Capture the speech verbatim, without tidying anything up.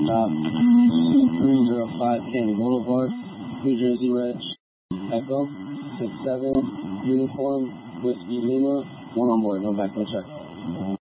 stop. three zero five Candy Boulevard, New Jersey Red. Echo, six seven, uniform, Whiskey Lima, one on board, no back, no check.